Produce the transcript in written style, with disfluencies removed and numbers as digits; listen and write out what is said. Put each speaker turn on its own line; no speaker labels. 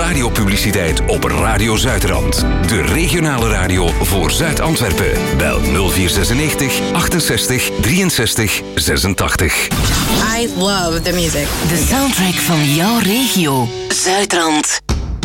radiopubliciteit op Radio Zuidrand. De regionale radio voor Zuid-Antwerpen. Bel 0496 68 63 86.
I love the music.
De soundtrack van jouw regio. Zuidrand.